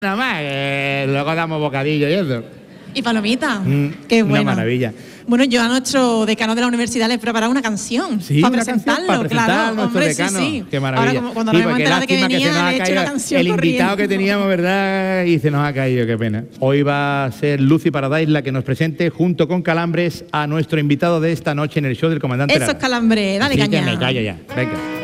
Nada más, luego damos bocadillo y eso. Y palomitas, qué bueno. Una maravilla. Bueno, yo a nuestro decano de la universidad le he preparado una canción para presentarlo, para presentar claro, a nuestro hombre, decano. sí. Qué maravilla. Ahora, cuando nos hemos enterado de que venía, le he hecho una canción el invitado que teníamos, ¿verdad? Y se nos ha caído, qué pena. Hoy va a ser Lucy Paradise la que nos presente, junto con Calambres, a nuestro invitado de esta noche en el show del Comandante Eso es Calambres, dale Así caña. que me callo ya, venga.